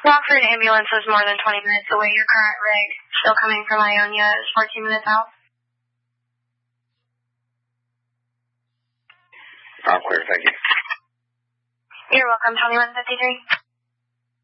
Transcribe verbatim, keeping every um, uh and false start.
Rockford ambulance is more than twenty minutes away. Your current rig, still coming from Ionia, is fourteen minutes out. All clear, thank you. You're welcome, twenty-one fifty-three.